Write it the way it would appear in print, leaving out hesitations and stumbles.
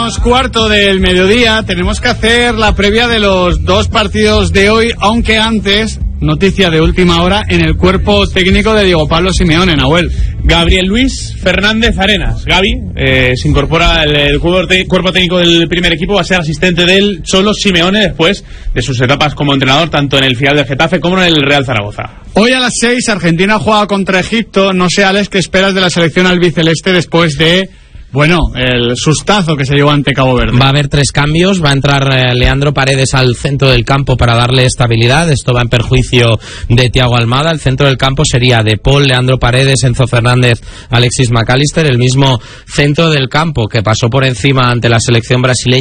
2:15 del mediodía. Tenemos que hacer la previa de los dos partidos de hoy, aunque antes, noticia de última hora en el cuerpo técnico de Diego Pablo Simeone, Nahuel. Gabriel Luis Fernández Arenas. Gavi se incorpora el cuerpo técnico del primer equipo, va a ser asistente del Cholo Simeone después de sus etapas como entrenador, tanto en el filial de Getafe como en el Real Zaragoza. Hoy a las 6, Argentina juega contra Egipto. No sé, Alex, ¿qué esperas de la selección albiceleste después de, el sustazo que se llevó ante Cabo Verde? Va a haber 3 cambios. Va a entrar Leandro Paredes al centro del campo para darle estabilidad. Esto va en perjuicio de Thiago Almada. El centro del campo sería De Paul, Leandro Paredes, Enzo Fernández, Alexis McAllister. El mismo centro del campo que pasó por encima ante la selección brasileña